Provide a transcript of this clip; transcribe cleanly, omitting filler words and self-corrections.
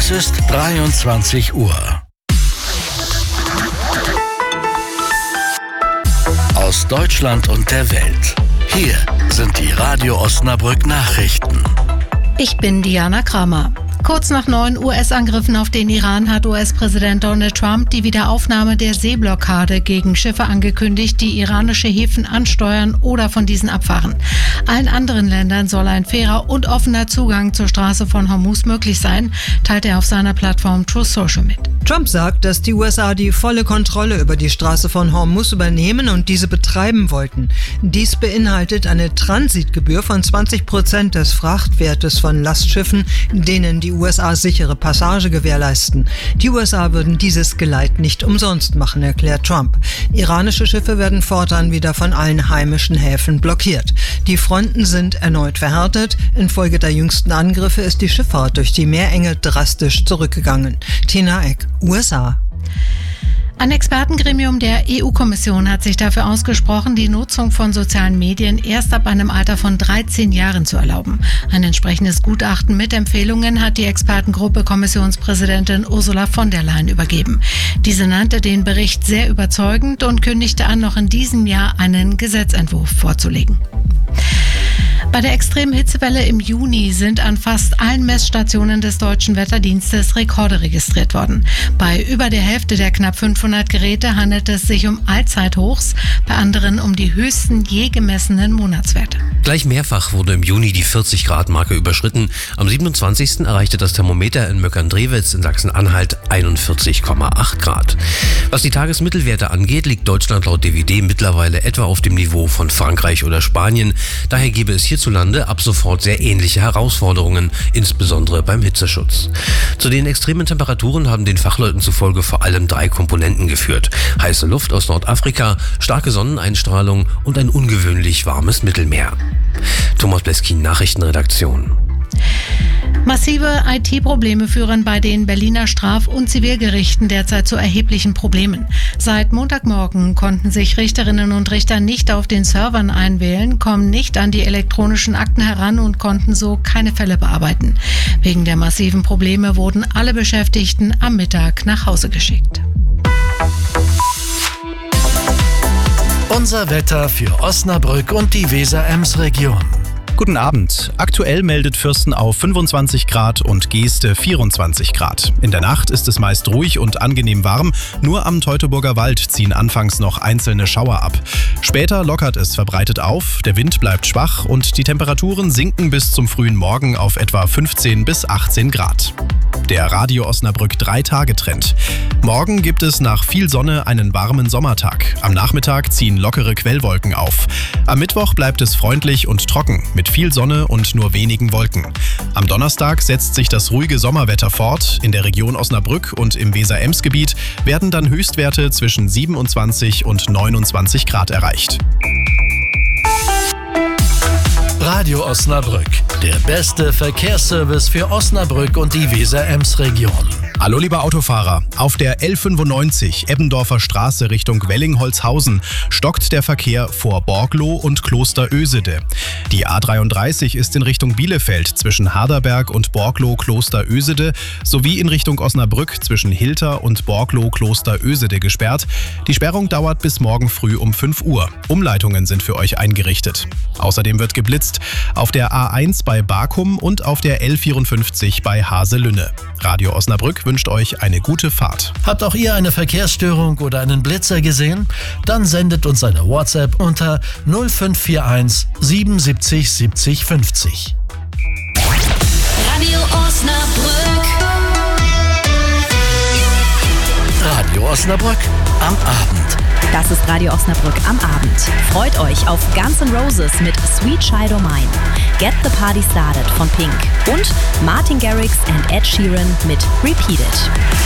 Es ist 23 Uhr. Aus Deutschland und der Welt. Hier sind die Radio Osnabrück Nachrichten. Ich bin Diana Kramer. Kurz nach 9 US-Angriffen auf den Iran hat US-Präsident Donald Trump die Wiederaufnahme der Seeblockade gegen Schiffe angekündigt, die iranische Häfen ansteuern oder von diesen abfahren. Allen anderen Ländern soll ein fairer und offener Zugang zur Straße von Hormuz möglich sein, teilt er auf seiner Plattform Truth Social mit. Trump sagt, dass die USA die volle Kontrolle über die Straße von Hormuz übernehmen und diese betreiben wollten. Dies beinhaltet eine Transitgebühr von 20% des Frachtwertes von Lastschiffen, denen die USA sichere Passage gewährleisten. Die USA würden dieses Geleit nicht umsonst machen, erklärt Trump. Iranische Schiffe werden fortan wieder von allen heimischen Häfen blockiert. Die Fronten sind erneut verhärtet. Infolge der jüngsten Angriffe ist die Schifffahrt durch die Meerenge drastisch zurückgegangen. Tina Eck, USA. Ein Expertengremium der EU-Kommission hat sich dafür ausgesprochen, die Nutzung von sozialen Medien erst ab einem Alter von 13 Jahren zu erlauben. Ein entsprechendes Gutachten mit Empfehlungen hat die Expertengruppe Kommissionspräsidentin Ursula von der Leyen übergeben. Diese nannte den Bericht sehr überzeugend und kündigte an, noch in diesem Jahr einen Gesetzentwurf vorzulegen. Bei der extremen Hitzewelle im Juni sind an fast allen Messstationen des Deutschen Wetterdienstes Rekorde registriert worden. Bei über der Hälfte der knapp 500 Geräte handelt es sich um Allzeithochs, bei anderen um die höchsten je gemessenen Monatswerte. Gleich mehrfach wurde im Juni die 40-Grad-Marke überschritten. Am 27. erreichte das Thermometer in Möckern-Drewitz in Sachsen-Anhalt 41,8 Grad. Was die Tagesmittelwerte angeht, liegt Deutschland laut DWD mittlerweile etwa auf dem Niveau von Frankreich oder Spanien. Daher gäbe es hierzulande ab sofort sehr ähnliche Herausforderungen, insbesondere beim Hitzeschutz. Zu den extremen Temperaturen haben den Fachleuten zufolge vor allem 3 Komponenten geführt: heiße Luft aus Nordafrika, starke Sonneneinstrahlung und ein ungewöhnlich warmes Mittelmeer. Thomas Bleskin, Nachrichtenredaktion. Massive IT-Probleme führen bei den Berliner Straf- und Zivilgerichten derzeit zu erheblichen Problemen. Seit Montagmorgen konnten sich Richterinnen und Richter nicht auf den Servern einwählen, kommen nicht an die elektronischen Akten heran und konnten so keine Fälle bearbeiten. Wegen der massiven Probleme wurden alle Beschäftigten am Mittag nach Hause geschickt. Unser Wetter für Osnabrück und die Weser-Ems-Region. Guten Abend. Aktuell meldet Fürstenau 25 Grad und Geeste 24 Grad. In der Nacht ist es meist ruhig und angenehm warm. Nur am Teutoburger Wald ziehen anfangs noch einzelne Schauer ab. Später lockert es verbreitet auf, der Wind bleibt schwach und die Temperaturen sinken bis zum frühen Morgen auf etwa 15 bis 18 Grad. Der Radio Osnabrück 3-Tage-Trend. Morgen gibt es nach viel Sonne einen warmen Sommertag. Am Nachmittag ziehen lockere Quellwolken auf. Am Mittwoch bleibt es freundlich und trocken, mit viel Sonne und nur wenigen Wolken. Am Donnerstag setzt sich das ruhige Sommerwetter fort. In der Region Osnabrück und im Weser-Ems-Gebiet werden dann Höchstwerte zwischen 27 und 29 Grad erreicht. Radio Osnabrück, der beste Verkehrsservice für Osnabrück und die Weser-Ems-Region. Hallo liebe Autofahrer, auf der L95 Ebbendorfer Straße Richtung Wellingholzhausen stockt der Verkehr vor Borgloh und Kloster Ösede. Die A33 ist in Richtung Bielefeld zwischen Harderberg und Borgloh-Kloster Ösede sowie in Richtung Osnabrück zwischen Hilter und Borgloh-Kloster Ösede gesperrt. Die Sperrung dauert bis morgen früh um 5 Uhr. Umleitungen sind für euch eingerichtet. Außerdem wird geblitzt auf der A1 bei Bakum und auf der L54 bei Haselünne. Radio Osnabrück wünscht euch eine gute Fahrt. Habt auch ihr eine Verkehrsstörung oder einen Blitzer gesehen? Dann sendet uns eine WhatsApp unter 0541 77 70 50. Radio Osnabrück. Radio Osnabrück am Abend. Das ist Radio Osnabrück am Abend. Freut euch auf Guns N' Roses mit Sweet Child O' Mine, Get the Party Started von Pink und Martin Garrix and Ed Sheeran mit Repeat It.